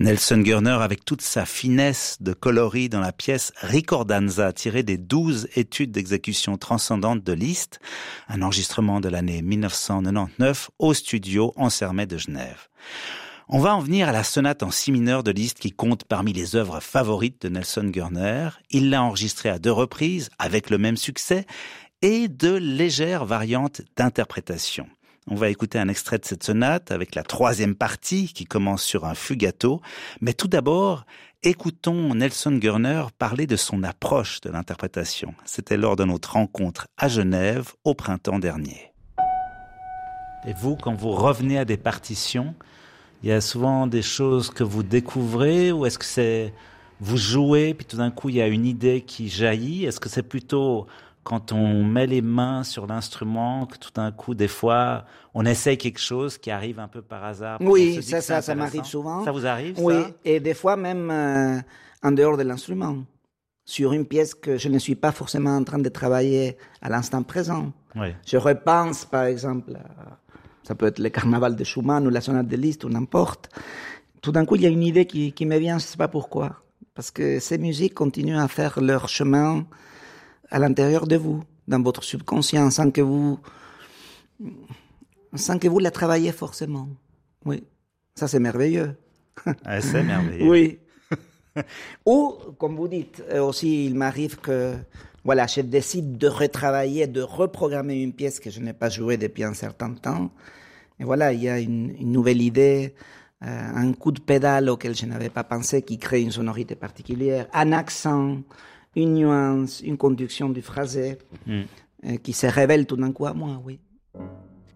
Nelson Gurner avec toute sa finesse de coloris dans la pièce Ricordanza, tirée des 12 études d'exécution transcendantes de Liszt, un enregistrement de l'année 1999 au studio Ansermet de Genève. On va en venir à la sonate en si mineur de Liszt qui compte parmi les œuvres favorites de Nelson Gurner. Il l'a enregistrée à 2 reprises avec le même succès et de légères variantes d'interprétation. On va écouter un extrait de cette sonate avec la 3e partie qui commence sur un fugato. Mais tout d'abord, écoutons Nelson Gurner parler de son approche de l'interprétation. C'était lors de notre rencontre à Genève au printemps dernier. Et vous, quand vous revenez à des partitions, il y a souvent des choses que vous découvrez, ou est-ce que c'est vous jouez puis tout d'un coup il y a une idée qui jaillit? Est-ce que c'est plutôt quand on met les mains sur l'instrument que tout d'un coup des fois on essaye quelque chose qui arrive un peu par hasard? Oui, ça m'arrive souvent. Ça vous arrive? Oui, ça? et des fois même en dehors de l'instrument, sur une pièce que je ne suis pas forcément en train de travailler à l'instant présent. Oui. Je repense par exemple ça peut être le carnaval de Schumann ou la sonate de Liszt ou n'importe. Tout d'un coup, il y a une idée qui me vient, je ne sais pas pourquoi. Parce que ces musiques continuent à faire leur chemin à l'intérieur de vous, dans votre subconscient, sans que vous la travaillez forcément. Oui, ça c'est merveilleux. Ah, c'est merveilleux. Oui. Ou, comme vous dites, aussi il m'arrive que voilà, je décide de retravailler, de reprogrammer une pièce que je n'ai pas jouée depuis un certain temps. Et voilà, il y a une nouvelle idée, un coup de pédale auquel je n'avais pas pensé qui crée une sonorité particulière, un accent, une nuance, une conduction du phrasé qui se révèle tout d'un coup à moi, oui.